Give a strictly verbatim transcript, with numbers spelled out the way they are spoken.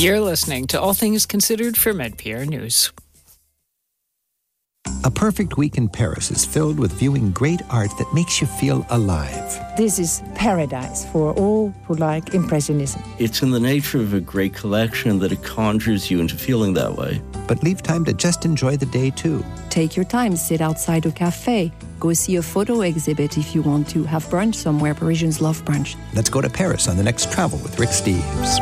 You're listening to All Things Considered from N P R News. A perfect week in Paris is filled with viewing great art that makes you feel alive. This is paradise for all who like Impressionism. It's in the nature of a great collection that it conjures you into feeling that way. But leave time to just enjoy the day, too. Take your time, sit outside a cafe. Go see a photo exhibit if you want to. Have brunch somewhere. Parisians love brunch. Let's go to Paris on the next Travel with Rick Steves.